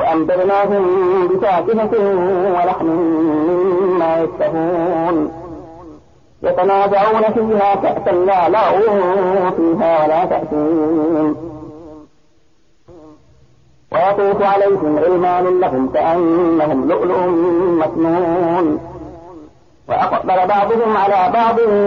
وأمددناهم بفاكهة ولحم مما يشتهون يتنازعون فيها كأسا لا لغو فيها ولا تأثيم ويطوف عليهم غلمان لهم كأنهم لؤلؤ مكنون وأقبل بعضهم على بعض